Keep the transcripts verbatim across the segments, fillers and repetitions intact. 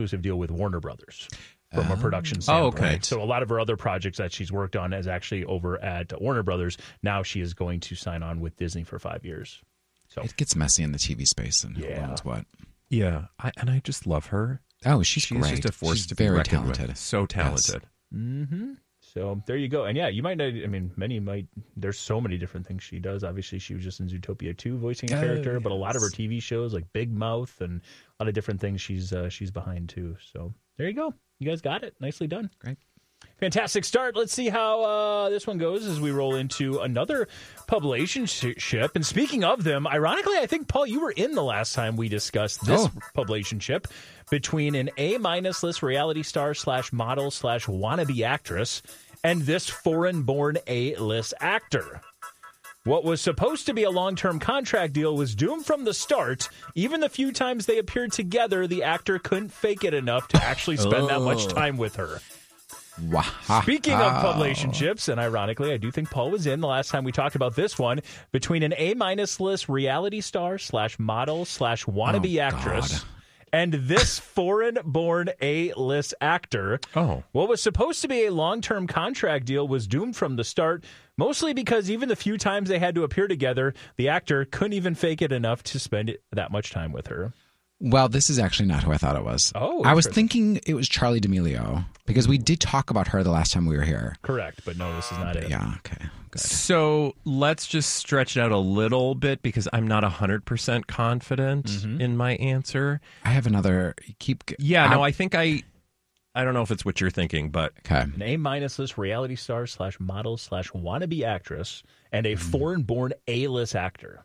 exclusive deal with Warner Brothers from Oh. a production Oh, standpoint. okay. So a lot of her other projects that she's worked on is actually over at Warner Brothers. Now she is going to sign on with Disney for five years. So It gets messy in the T V space, and Yeah. who knows what. Yeah, I, and I just love her. Oh, she's, She's great. just a force she's to be very reckoned talented. with. So talented. Mm-hmm. So there you go. And yeah, you might not, I mean, many might, there's so many different things she does. Obviously, she was just in Zootopia two voicing a Oh, character, but a lot of her yes. T V shows like Big Mouth and a lot of different things she's uh, she's behind too. So there you go. You guys got it. Nicely done. Great. Fantastic start. Let's see how uh, this one goes as we roll into another publicationship. And speaking of them, ironically, I think, Paul, you were in the last time we discussed this Oh. publicationship between an A-minus list reality star slash model slash wannabe actress and this foreign-born A-list actor. What was supposed to be a long-term contract deal was doomed from the start. Even the few times they appeared together, the actor couldn't fake it enough to actually spend that much time with her. Wow. Speaking of publicationships, and ironically, I do think Paul was in the last time we talked about this one, between an A-minus list reality star slash model slash wannabe Oh, actress God. and this foreign-born A-list actor. Oh. What was supposed to be a long-term contract deal was doomed from the start, mostly because even the few times they had to appear together, the actor couldn't even fake it enough to spend it, that much time with her. Well, this is actually not who I thought it was. Oh, I was interesting. thinking it was Charlie D'Amelio because we did talk about her the last time we were here. Correct, but no, this is not it. Yeah, okay, good. So let's just stretch it out a little bit because I'm not one hundred percent confident Mm-hmm. in my answer. I have another. Keep. Yeah, no, I think I... I don't know if it's what you're thinking, but Okay. An A-minus list reality star slash model slash wannabe actress and a foreign-born A-list actor.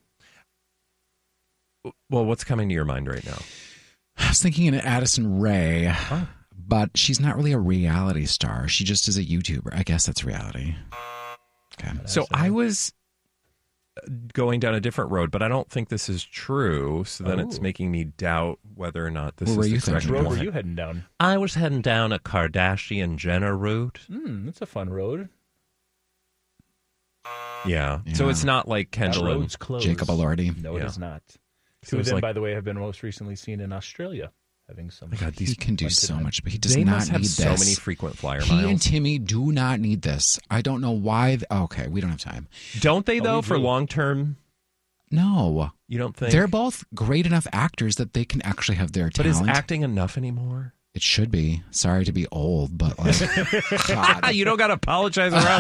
well, what's coming to your mind right now? I was thinking an Addison Rae, but she's not really a reality star. She just is a YouTuber. I guess that's reality. Okay. So I was going down a different road, but I don't think this is true. So then it's Oh. making me doubt whether or not this What were is you the correct thinking? Road one. were you heading down? I was heading down a Kardashian Jenner route. Hmm, that's a fun road. Yeah. So Yeah. it's not like That Kendall and road's closed. Jacob Elordi. No, it Yeah. is not. So Two of it's them, like- by the way, have been most recently seen in Australia, having some. Oh my God, He these can do went to so them. much, but he does they not must have need so this. many frequent flyer He and miles. Timmy do not need this. I don't know why. th- okay, we don't have time. Don't they Oh, though we for do. long term? No, You don't think they're both great enough actors that they can actually have their But talent. is acting enough anymore? It should be. Sorry to be old, but like, God, you don't got to apologize around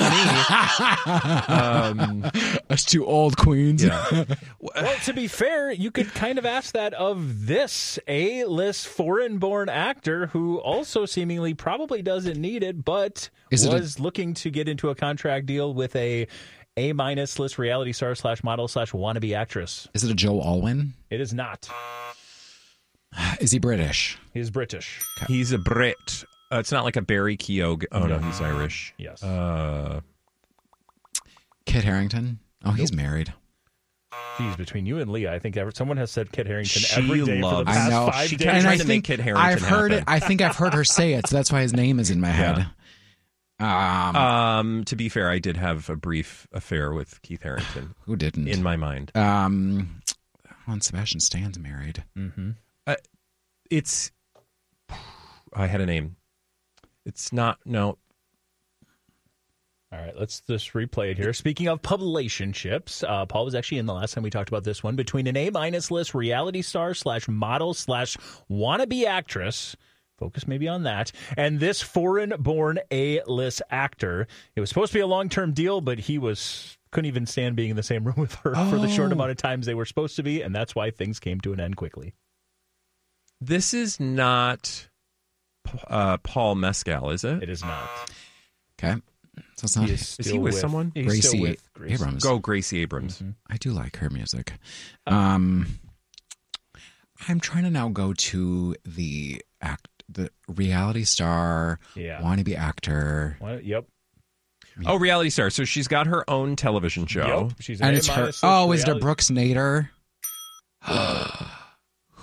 me. Um, us two old queens. yeah. Well, to be fair, you could kind of ask that of this A-list foreign-born actor who also seemingly probably doesn't need it, but Is it a- was looking to get into a contract deal with a A-minus list reality star slash model slash wannabe actress. Is it a Joe Alwyn? It is not. Is he British? He is British. He's a Brit. Uh, it's not like a Barry Keogh. Oh no, he's Irish. Yes. Uh, Kit Harington? Oh, he's married. Geez, between you and Leah, I think ever, someone has said Kit Harington She every day for the loves- I past know. five She days. kept And trying I to think make Kit Harington I've heard happen. it. I think I've heard her say it, so that's why his name is in my head. Um, um, to be fair, I did have a brief affair with Keith Harington who didn't? in my mind. um, oh, Sebastian Stan's married. Mm-hmm. It's. I had a name. It's not. No. All right, let's just replay it here. Speaking of publicationships, uh, Paul was actually in the last time we talked about this one. Between an A-minus list reality star slash model slash wannabe actress, focus maybe on that, and this foreign-born A-list actor. It was supposed to be a long-term deal, but he was couldn't even stand being in the same room with her for the short Oh. amount of times they were supposed to be, and that's why things came to an end quickly. This is not uh, Paul Mescal, is it? It is not. Okay, so it's not. He Is he with someone? He's Gracie still with Gracie. Abrams. Go Gracie Abrams. I do like her music. Um, I'm trying to now go to the act, the reality star, Yeah. wannabe actor, What? Yep. Oh, reality star. So she's got her own television show. Yep. She's an and it's her. A-minus list Oh, is it reality- Brooks Nader?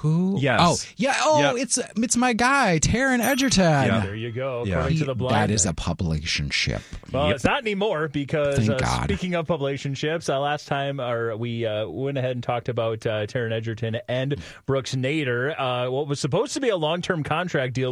Who? Yes. Oh, yeah. Oh, Yep. it's it's my guy, Taron Egerton. Yeah. There you go. Yeah. According to the blind. That is a publication ship. Well, Yep. it's not anymore because Thank uh, God. speaking of publication ships, uh, last time our, we uh, went ahead and talked about uh, Taron Egerton and Brooks Nader. Uh, what was supposed to be a long-term contract deal